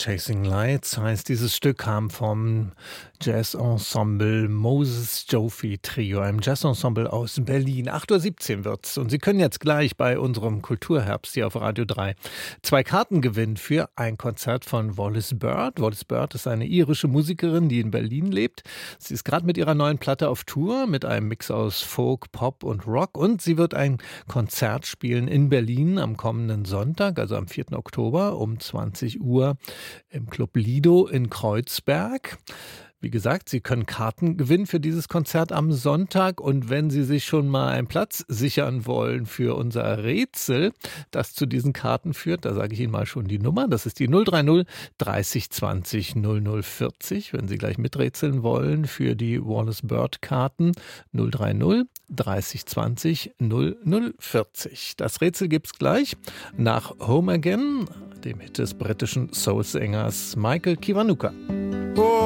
Chasing Lights heißt dieses Stück, kam vom Jazzensemble Moses Joffy Trio, einem Jazzensemble aus Berlin. 8:17 Uhr wird's und Sie können jetzt gleich bei unserem Kulturherbst hier auf Radio 3 2 Karten gewinnen für ein Konzert von Wallis Bird. Wallis Bird ist eine irische Musikerin, die in Berlin lebt. Sie ist gerade mit ihrer neuen Platte auf Tour mit einem Mix aus Folk, Pop und Rock und sie wird ein Konzert spielen in Berlin am kommenden Sonntag, also am 4. Oktober um 20 Uhr im Club Lido in Kreuzberg. Wie gesagt, Sie können Karten gewinnen für dieses Konzert am Sonntag und wenn Sie sich schon mal einen Platz sichern wollen für unser Rätsel, das zu diesen Karten führt, da sage ich Ihnen mal schon die Nummer, das ist die 030 30 20 0040, wenn Sie gleich miträtseln wollen für die Wallis Bird Karten 030 30 20 0040. Das Rätsel gibt's gleich nach Home Again, dem Hit des britischen Soul-Sängers Michael Kiwanuka.